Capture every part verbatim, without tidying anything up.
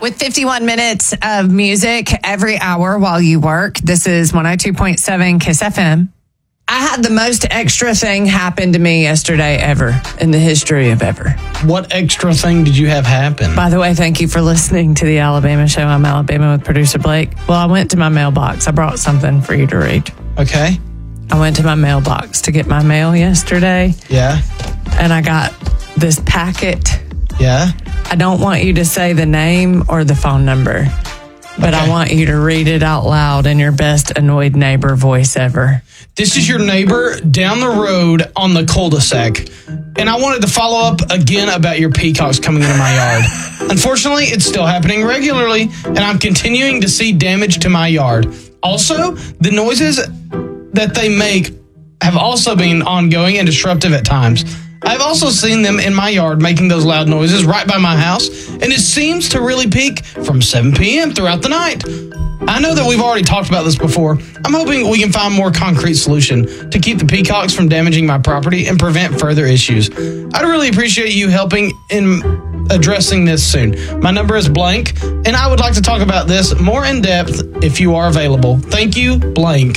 With fifty-one minutes of music every hour while you work, this is one oh two point seven Kiss F M. I had the most extra thing happen to me yesterday ever in the history of ever. What extra thing did you have happen? By the way, thank you for listening to the Alabama Show. I'm Alabama with producer Blake. Well, I went to my mailbox. I brought something for you to read. Okay. I went to my mailbox to get my mail yesterday. Yeah. And I got this packet. Yeah. I don't want you to say the name or the phone number, but okay. I want you to read it out loud in your best annoyed neighbor voice ever. This is your neighbor down the road on the cul-de-sac. And I wanted to follow up again about your peacocks coming into my yard. Unfortunately, it's still happening regularly, and I'm continuing to see damage to my yard. Also, the noises that they make have also been ongoing and disruptive at times. I've also seen them in my yard making those loud noises right by my house, and it seems to really peak from seven p.m. throughout the night. I know that we've already talked about this before. I'm hoping we can find a more concrete solution to keep the peacocks from damaging my property and prevent further issues. I'd really appreciate you helping in addressing this soon. My number is blank, and I would like to talk about this more in depth if you are available. Thank you, blank.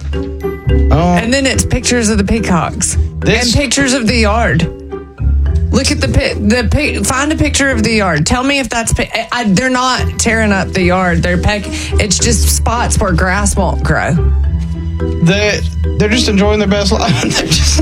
Oh. And then it's pictures of the peacocks this? and pictures of the yard. Look at the the find a picture of the yard. Tell me if that's. I, they're not tearing up the yard. They're peck. It's just spots where grass won't grow. They they're just enjoying their best life. They're just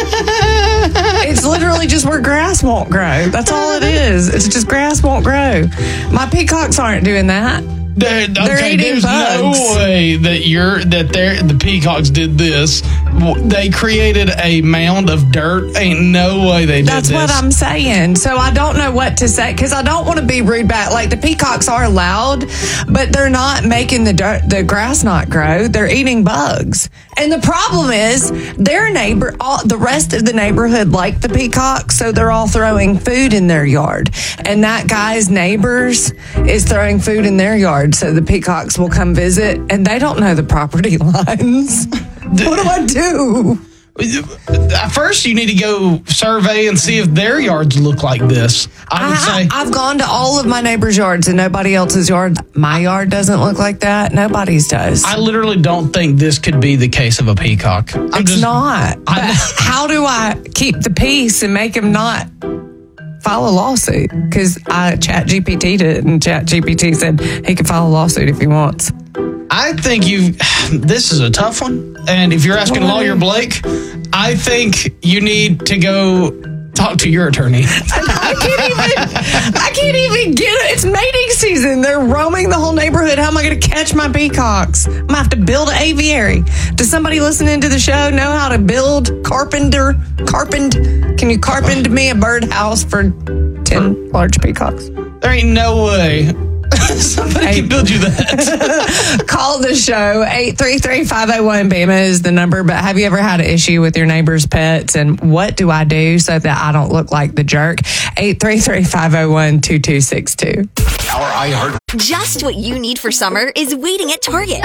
It's literally just where grass won't grow. That's all it is. It's just grass won't grow. My peacocks aren't doing that. They're, okay, they're eating there's bugs. no way that you're that they're the peacocks did this. They created a mound of dirt. Ain't no way they did That's this. That's what I'm saying. So I don't know what to say because I don't want to be rude back. Like the peacocks are loud, but they're not making the dirt, the grass not grow. They're eating bugs. And the problem is their neighbor, all, the rest of the neighborhood like the peacocks, so they're all throwing food in their yard. And that guy's neighbors is throwing food in their yard, so the peacocks will come visit, and they don't know the property lines. What do I do? At first, you need to go survey and see if their yards look like this. I would I, say I've gone to all of my neighbors' yards and nobody else's yard. My yard doesn't look like that. Nobody's does. I literally don't think this could be the case of a peacock. I'm it's just, not. I, But how do I keep the peace and make him not file a lawsuit? Because I Chat G P T'd it, and Chat G P T said he can file a lawsuit if he wants. I think you. This is a tough one, and if you're asking what? Lawyer Blake, I think you need to go talk to your attorney. I can't even. I can't even get it. It's mating season. They're roaming the whole neighborhood. How am I going to catch my peacocks? I'm gonna have to build an aviary. Does somebody listening to the show know how to build carpenter? Carpent? Can you carpenter me a birdhouse for ten large peacocks? There ain't no way. Somebody hey. can build you that. Call the show. eight three three, five oh one, B A M A is the number. But have you ever had an issue with your neighbor's pets? And what do I do so that I don't look like the jerk? eight three three, five oh one, two two six two. Our iHeart. Just what you need for summer is waiting at Target.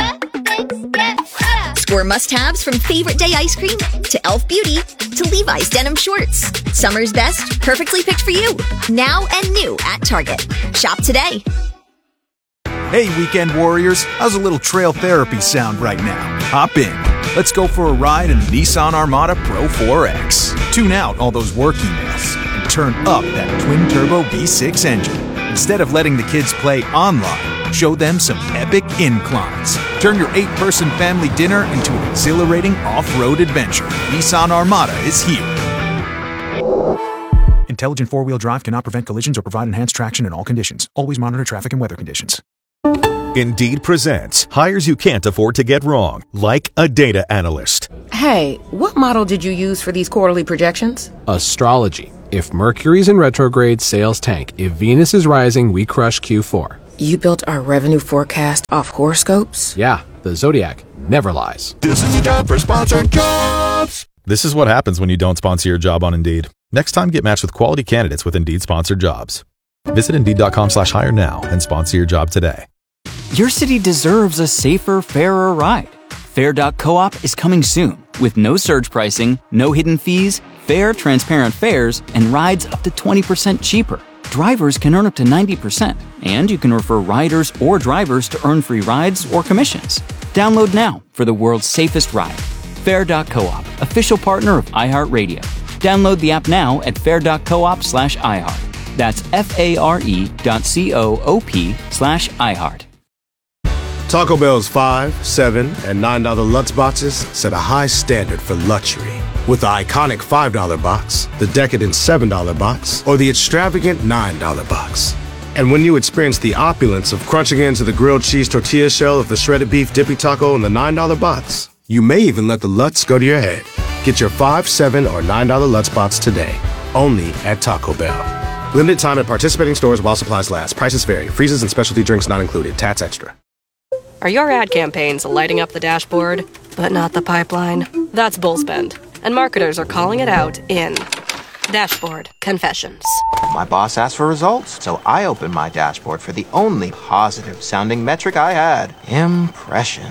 Score must-haves from Favorite Day ice cream to e l f Beauty to Levi's denim shorts. Summer's best, perfectly picked for you. Now and new at Target. Shop today. Hey, weekend warriors, how's a little trail therapy sound right now? Hop in. Let's go for a ride in the Nissan Armada Pro four X. Tune out all those work emails and turn up that twin-turbo V six engine. Instead of letting the kids play online, show them some epic inclines. Turn your eight-person family dinner into an exhilarating off-road adventure. Nissan Armada is here. Intelligent four-wheel drive cannot prevent collisions or provide enhanced traction in all conditions. Always monitor traffic and weather conditions. Indeed presents hires you can't afford to get wrong, like a data analyst. Hey, what model did you use for these quarterly projections? Astrology. If Mercury's in retrograde, sales tank. If Venus is rising, we crush Q four. You built our revenue forecast off horoscopes? Yeah, the Zodiac never lies. This is the job for sponsored jobs. This is what happens when you don't sponsor your job on Indeed. Next time, get matched with quality candidates with Indeed sponsored jobs. Visit Indeed.com slash hire now and sponsor your job today. Your city deserves a safer, fairer ride. Fair dot coop is coming soon with no surge pricing, no hidden fees, fair, transparent fares, and rides up to twenty percent cheaper. drivers can earn up to ninety percent, and you can refer riders or drivers to earn free rides or commissions. Download now for the world's safest ride. Fare dot coop, official partner of iHeartRadio. Download the app now at fare dot coop slash iHeart. That's F-A-R-E dot C-O-O-P slash iHeart. Taco Bell's five, seven, and nine dollar Lutz boxes set a high standard for luxury. With the iconic five dollar box, the decadent seven dollar box, or the extravagant nine dollar box. And when you experience the opulence of crunching into the grilled cheese tortilla shell of the shredded beef dippy taco in the nine dollar box, you may even let the Lutz go to your head. Get your five, seven, or nine dollar Lutz box today, only at Taco Bell. Limited time at participating stores while supplies last. Prices vary. Freezes and specialty drinks not included. Tats extra. Are your ad campaigns lighting up the dashboard, but not the pipeline? That's Bullspend, and marketers are calling it out in Dashboard Confessions. My boss asked for results, so I opened my dashboard for the only positive-sounding metric I had, impressions.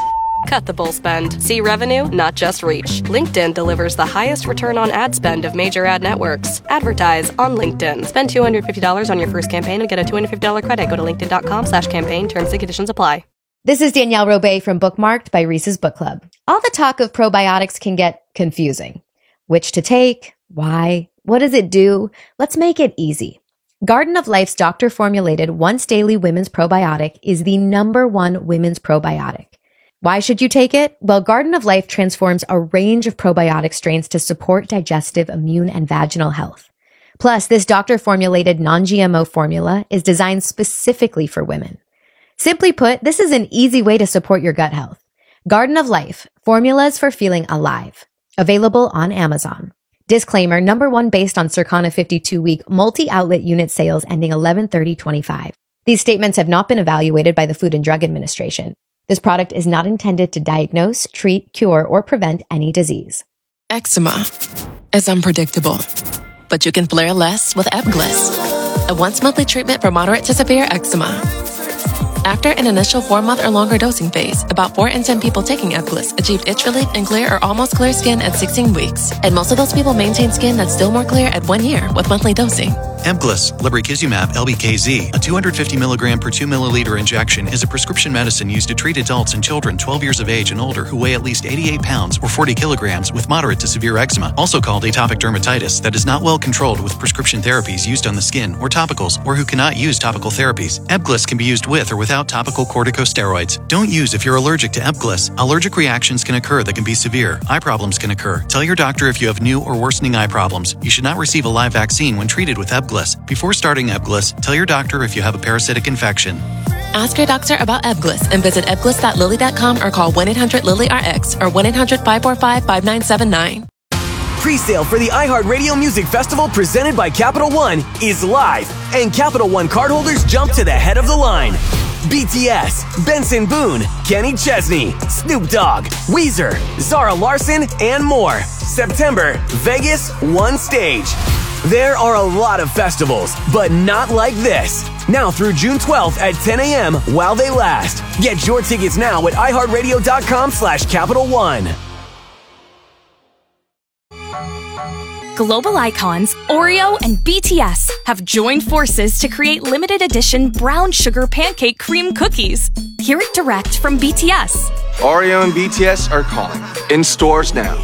Cut the bull spend. See revenue, not just reach. LinkedIn delivers the highest return on ad spend of major ad networks. Advertise on LinkedIn. Spend two hundred fifty dollars on your first campaign and get a two hundred fifty dollars credit. Go to linkedin.com slash campaign. Terms and conditions apply. This is Danielle Robay from Bookmarked by Reese's Book Club. All the talk of probiotics can get confusing. Which to take? Why? What does it do? Let's make it easy. Garden of Life's doctor-formulated once-daily women's probiotic is the number one women's probiotic. Why should you take it? Well, Garden of Life transforms a range of probiotic strains to support digestive, immune, and vaginal health. Plus, this doctor-formulated non-G M O formula is designed specifically for women. Simply put, this is an easy way to support your gut health. Garden of Life, formulas for feeling alive. Available on Amazon. Disclaimer, number one based on Circana fifty-two week multi-outlet unit sales ending eleven thirty twenty-five. These statements have not been evaluated by the Food and Drug Administration. This product is not intended to diagnose, treat, cure, or prevent any disease. Eczema is unpredictable, but you can flare less with Ebglyss, a once-monthly treatment for moderate to severe eczema. After an initial four-month or longer dosing phase, about four in ten people taking Ebglyss achieved itch relief and clear or almost clear skin at sixteen weeks. And most of those people maintain skin that's still more clear at one year with monthly dosing. Ebglyss, lebrikizumab L B K Z, a two hundred fifty milligram per two milliliter injection, is a prescription medicine used to treat adults and children twelve years of age and older who weigh at least eighty-eight pounds or forty kilograms with moderate to severe eczema, also called atopic dermatitis, that is not well controlled with prescription therapies used on the skin or topicals, or who cannot use topical therapies. Ebglyss can be used with or without topical corticosteroids. Don't use if you're allergic to Ebglyss. Allergic reactions can occur that can be severe. Eye problems can occur. Tell your doctor if you have new or worsening eye problems. You should not receive a live vaccine when treated with Ebglyss. Before starting Ebglyss, tell your doctor if you have a parasitic infection. Ask your doctor about Ebglyss and visit ebglyss dot lilly dot com or call one eight hundred lily R X or one eight hundred five four five five nine seven nine. Pre-sale for the iHeartRadio Music Festival presented by Capital One is live, and Capital One cardholders jump to the head of the line. B T S, Benson Boone, Kenny Chesney, Snoop Dogg, Weezer, Zara Larson, and more. September, Vegas, one stage. There are a lot of festivals, but not like this. Now through June twelfth at ten a.m. while they last. Get your tickets now at iHeartRadio.com slash Capital One. Global icons Oreo and B T S have joined forces to create limited edition brown sugar pancake cream cookies. Hear it direct from B T S. Oreo and B T S are calling. In stores now.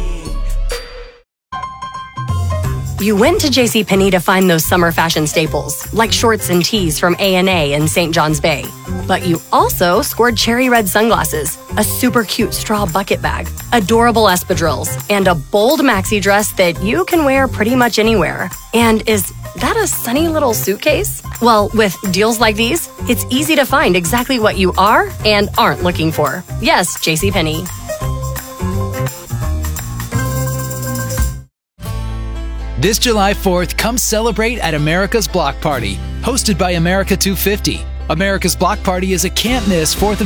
You went to JCPenney to find those summer fashion staples, like shorts and tees from A and A in Saint John's Bay. But you also scored cherry red sunglasses, a super cute straw bucket bag, adorable espadrilles, and a bold maxi dress that you can wear pretty much anywhere. And is that a sunny little suitcase? Well, with deals like these, it's easy to find exactly what you are and aren't looking for. Yes, JCPenney. This July fourth, come celebrate at America's Block Party, hosted by America two fifty. America's Block Party is a can't-miss fourth of